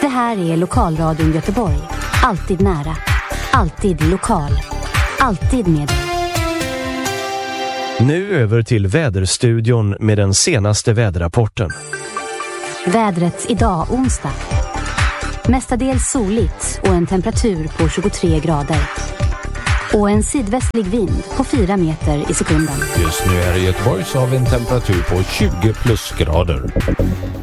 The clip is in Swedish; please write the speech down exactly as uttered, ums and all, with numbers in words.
Det här är Lokalradion Göteborg. Alltid nära. Alltid lokal. Alltid med. Nu över till väderstudion med den senaste väderrapporten. Vädret idag onsdag. Mestadels soligt och en temperatur på tjugotre grader. Och en sydvästlig vind på fyra meter i sekunden. Just nu här i Göteborg så har vi en temperatur på tjugo plusgrader.